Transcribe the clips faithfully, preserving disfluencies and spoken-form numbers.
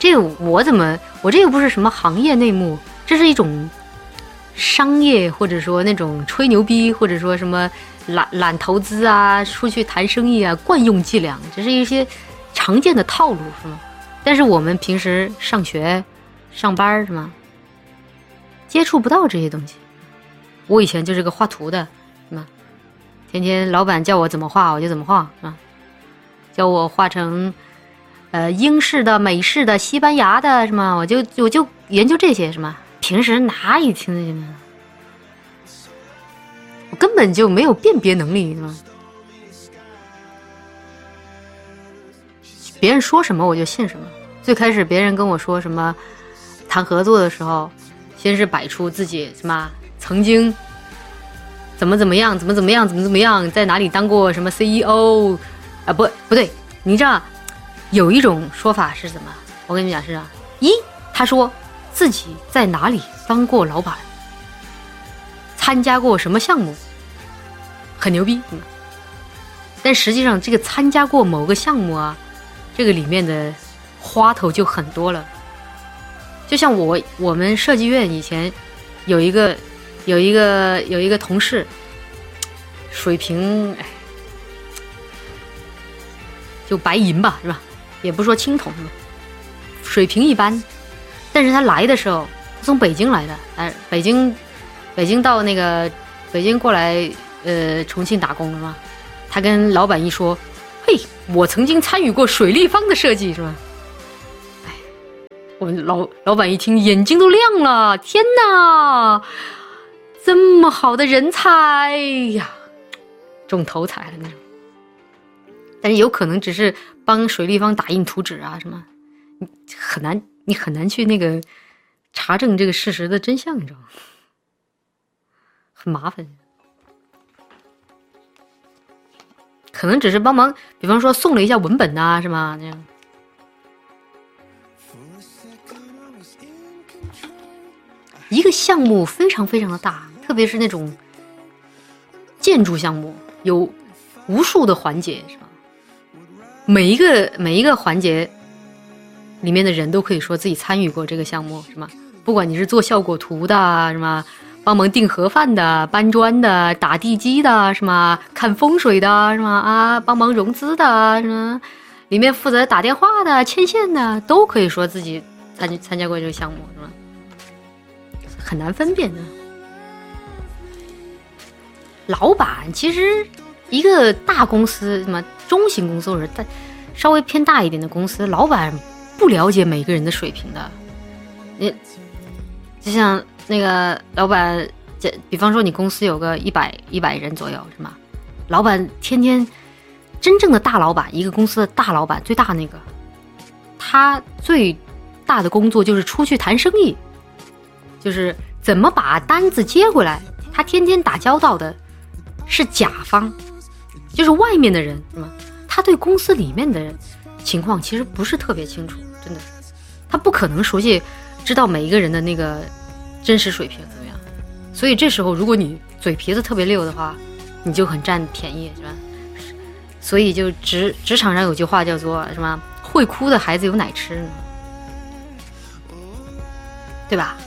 这个我怎么我这又不是什么行业内幕，这是一种商业或者说那种吹牛逼或者说什么懒懒投资啊，出去谈生意啊，惯用伎俩，这是一些常见的套路，是吗？但是我们平时上学上班是吗，接触不到这些东西。我以前就是个画图的，是吗？天天老板叫我怎么画我就怎么画，是吧？叫我画成呃英式的、美式的、西班牙的，是吗？我就我就研究这些，是吗？平时哪里听得见呢？我根本就没有辨别能力，是吗？别人说什么我就信什么。最开始别人跟我说什么谈合作的时候，先是摆出自己什么曾经怎么怎么样，怎么怎么样，怎么怎么样，在哪里当过什么 C E O 啊？不不对，你知道有一种说法是什么？我跟你讲是啊，一他说自己在哪里当过老板，参加过什么项目，很牛逼。嗯、但实际上这个参加过某个项目啊，这个里面的花头就很多了。就像我我们设计院以前有一个有一个有一个同事，水平哎就白银吧，是吧？也不说青铜吧，水平一般。但是他来的时候，他从北京来的，哎，北京北京到那个北京过来呃重庆打工是吗？他跟老板一说，嘿，我曾经参与过水立方的设计，是吧？哎，我们老老板一听，眼睛都亮了，天哪，这么好的人才呀，中头彩了那种。但是有可能只是帮水立方打印图纸啊什么，你很难你很难去那个查证这个事实的真相，你知道吗？很麻烦。可能只是帮忙，比方说送了一下文本啊，是吗？这样。一个项目非常非常的大，特别是那种建筑项目，有无数的环节，是吧？每一个每一个环节里面的人都可以说自己参与过这个项目，是吗？不管你是做效果图的，是吗？帮忙订盒饭的、搬砖的、打地基的，是吗？看风水的，是吗？啊，帮忙融资的，是吗？里面负责打电话的、牵线的，都可以说自己参参加过这个项目，是吗？很难分辨的。老板其实一个大公司，什么中型公司或者大稍微偏大一点的公司，老板不了解每个人的水平的。你就像那个老板，比方说你公司有个一百一百人左右，是吗？老板天天真正的大老板，一个公司的大老板，最大那个，他最大的工作就是出去谈生意，就是怎么把单子接回来。他天天打交道的是甲方，就是外面的人，是吗？他对公司里面的情况其实不是特别清楚，真的，他不可能熟悉知道每一个人的那个真实水平怎么样。所以这时候如果你嘴皮子特别溜的话，你就很占便宜，是吧？所以就职职场上有句话叫做什么，会哭的孩子有奶吃呢，对吧？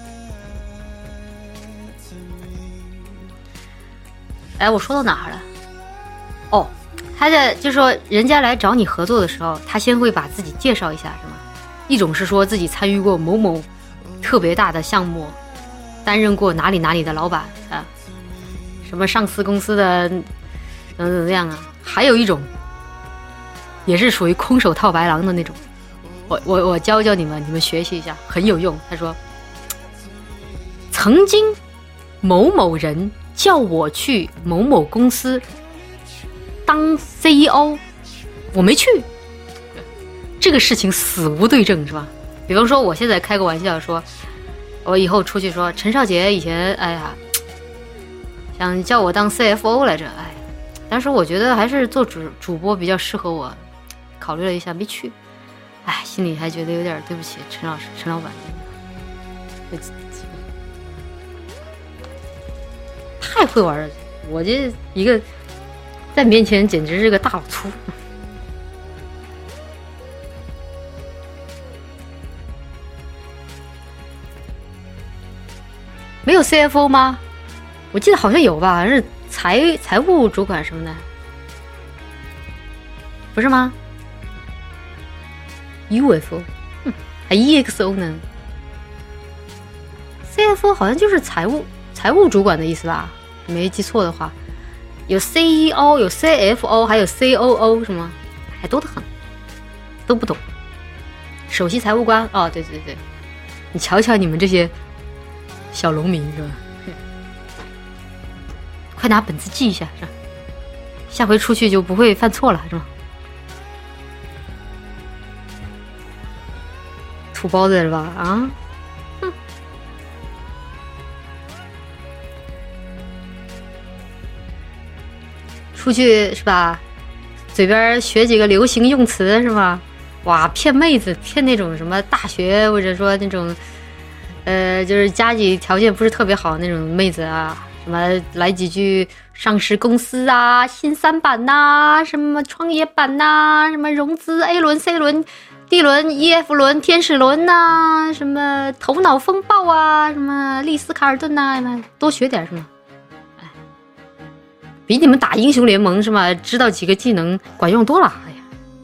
哎，我说到哪儿了？哦，他在就说人家来找你合作的时候，他先会把自己介绍一下，是吗？一种是说自己参与过某某特别大的项目，担任过哪里哪里的老板啊，什么上市公司的怎么怎么样啊。还有一种也是属于空手套白狼的那种，我我我教教你们，你们学习一下，很有用。他说，曾经某某人叫我去某某公司当 C E O， 我没去，这个事情死无对证，是吧？比方说我现在开个玩笑说，我以后出去说陈少杰以前哎呀想叫我当 C F O 来着，哎，当时我觉得还是做主主播比较适合我，考虑了一下没去，哎，心里还觉得有点对不起陈老师陈老板，太会玩了，我这一个在面前简直是个大老粗。 没有 C F O 吗？我记得好像有吧，好像是财财务主管什么的，不是吗 ？U F O， 哼，还 E X O 呢 ？C F O 好像就是财务财务主管的意思吧？没记错的话，有 C E O， 有 C F O， 还有 C O O 是吗？还多得很，都不懂。首席财务官哦，对对对，你瞧瞧你们这些小农民是吧？快拿本子记一下是吧？下回出去就不会犯错了是吗？土包子是吧？啊，哼，出去是吧？嘴边学几个流行用词是吧？哇，骗妹子，骗那种什么大学或者说那种，呃，就是家里条件不是特别好那种妹子啊，什么来几句上市公司啊、新三板呐、啊、什么创业板呐、啊、什么融资 A 轮、C 轮、D 轮、E F 轮、天使轮呐、啊，什么头脑风暴啊，什么丽思卡尔顿呐、啊，多学点是吗？哎，比你们打英雄联盟是吗？知道几个技能管用多了。哎呀，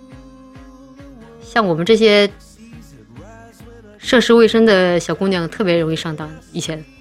像我们这些涉世未深的小姑娘特别容易上当，以前。